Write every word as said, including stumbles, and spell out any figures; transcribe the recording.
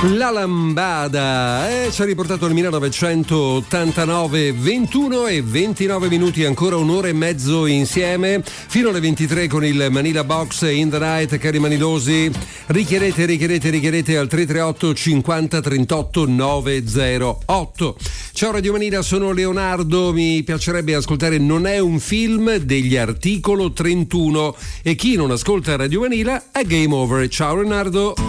La Lambada eh, ci ha riportato al millenovecentottantanove, ventuno e ventinove minuti, ancora un'ora e mezzo insieme fino alle ventitré con il Manila Box in the Night. Cari manilosi, richiedete, richiedete, richiedete al tre tre otto cinquanta trentotto novecentotto. Ciao Radio Manila, sono Leonardo, mi piacerebbe ascoltare Non è un film degli Articolo trentuno, e chi non ascolta Radio Manila è game over. Ciao Leonardo.